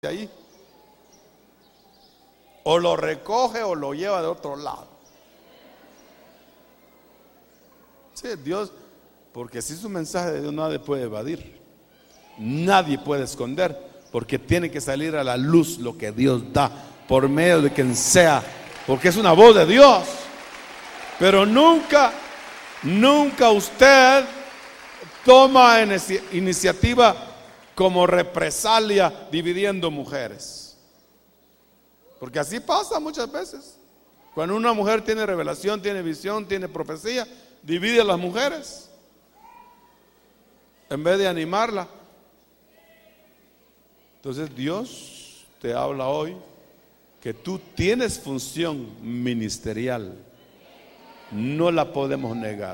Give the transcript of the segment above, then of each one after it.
ahí. O lo recoge o lo lleva de otro lado. Sí, Dios, porque si es un mensaje de Dios, nadie puede evadir, nadie puede esconder, porque tiene que salir a la luz lo que Dios da, por medio de quien sea, porque es una voz de Dios. Pero nunca usted toma iniciativa como represalia dividiendo mujeres, porque así pasa muchas veces. Cuando una mujer tiene revelación, tiene visión, tiene profecía, divide a las mujeres en vez de animarla. Entonces Dios te habla hoy que tú tienes función ministerial, no la podemos negar.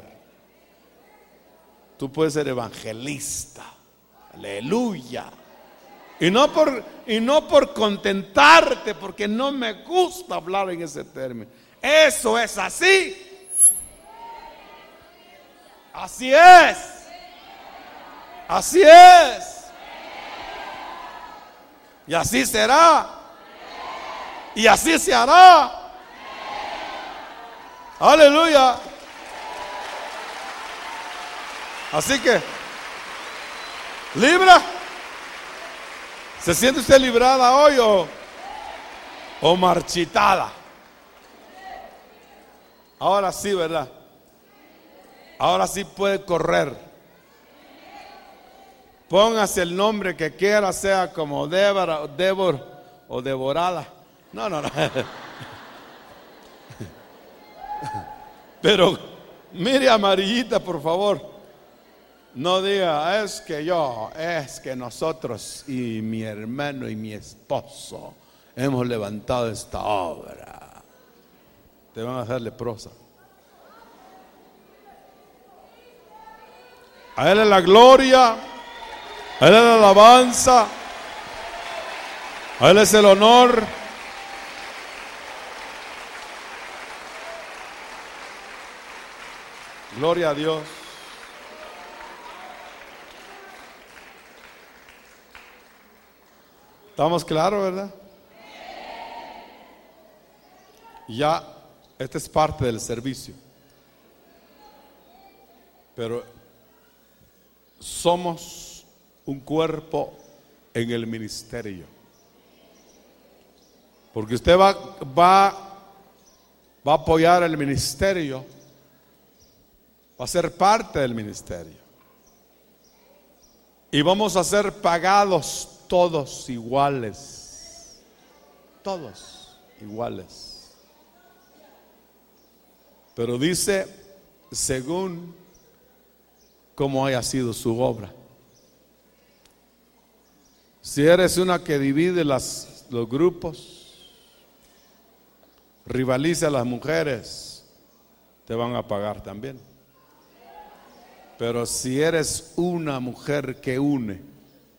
Tú puedes ser evangelista, aleluya, y no por contentarte, porque no me gusta hablar en ese término. Eso es así. Así es. Así es. Y así será. Y así se hará. Aleluya. Así que, libra. ¿Se siente usted librada hoy o marchitada? Ahora sí, ¿verdad? Ahora sí puede correr. Póngase el nombre que quiera, sea como Débora o Devorada. No. Pero mire, amarillita, por favor. No diga, es que nosotros y mi hermano y mi esposo hemos levantado esta obra. Te van a hacer leprosa. A Él es la gloria, a Él es la alabanza, a Él es el honor. Gloria a Dios. ¿Estamos claros, verdad? Ya, esta es parte del servicio. Pero somos un cuerpo en el ministerio. Porque usted va a apoyar el ministerio, va a ser parte del ministerio. Y vamos a ser pagados todos iguales. Todos iguales. Pero dice, según como haya sido su obra. Si eres una que divide los grupos, rivaliza a las mujeres, te van a pagar también. Pero si eres una mujer que une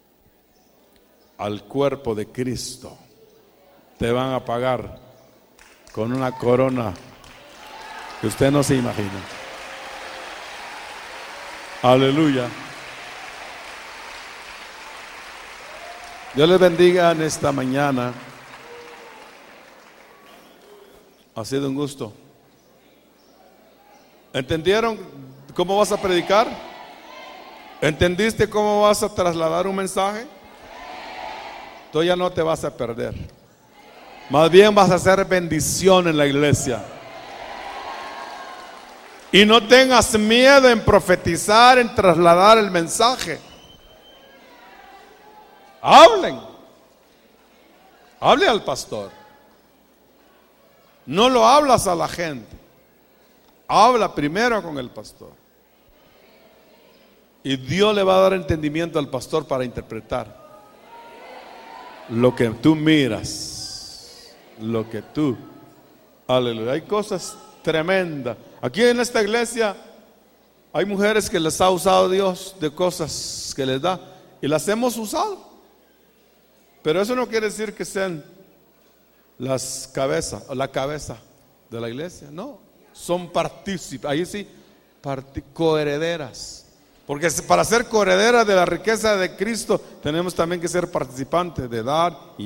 al cuerpo de Cristo, te van a pagar con una corona que usted no se imagina. Aleluya. Dios les bendiga en esta mañana. Ha sido un gusto. ¿Entendieron cómo vas a predicar? ¿Entendiste cómo vas a trasladar un mensaje? Tú ya no te vas a perder. Más bien vas a hacer bendición en la iglesia. Y no tengas miedo en profetizar, en trasladar el mensaje. Hable al pastor. No lo hablas a la gente. Habla primero con el pastor. Y Dios le va a dar entendimiento al pastor para interpretar lo que tú miras, lo que tú, aleluya. Hay cosas tremendas. Aquí en esta iglesia hay mujeres que les ha usado Dios de cosas que les da y las hemos usado. Pero eso no quiere decir que sean las cabezas o la cabeza de la iglesia. No, son partícipes. Ahí sí, coherederas. Porque para ser coherederas de la riqueza de Cristo tenemos también que ser participantes de dar y